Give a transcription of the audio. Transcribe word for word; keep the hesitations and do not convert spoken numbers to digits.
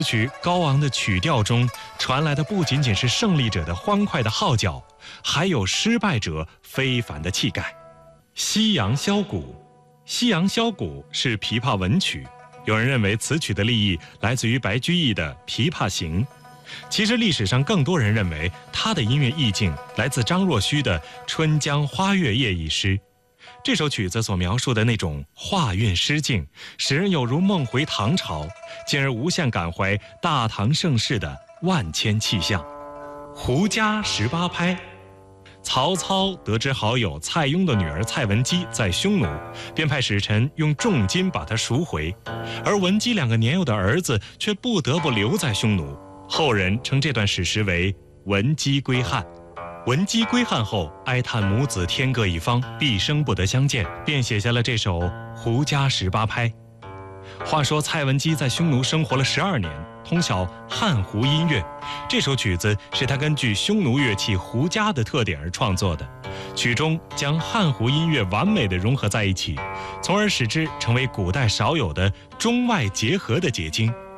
曲高昂的曲调中传来的不仅仅是胜利者的欢快的号角，还有失败者非凡的气概。西洋箫鼓，西洋箫鼓是琵琶文曲，有人认为此曲的立意来自于白居易的《琵琶行》，其实历史上更多人认为他的音乐意境来自张若虚的《春江花月夜》一诗。这首曲子所描述的那种画韵诗境，使人有如梦回唐朝，进而无限感怀大唐盛世的万千气象。胡笳十八拍。曹操得知好友蔡邕的女儿蔡文姬在匈奴，便派使臣用重金把她赎回，而文姬两个年幼的儿子却不得不留在匈奴。后人称这段史实为文姬归汉。文姬归汉后，哀叹母子天各一方，毕生不得相见，便写下了这首《胡笳十八拍》。话说蔡文姬在匈奴生活了十二年，通晓汉胡音乐，这首曲子是他根据匈奴乐器胡笳的特点而创作的，曲中将汉胡音乐完美地融合在一起，从而使之成为古代少有的中外结合的结晶。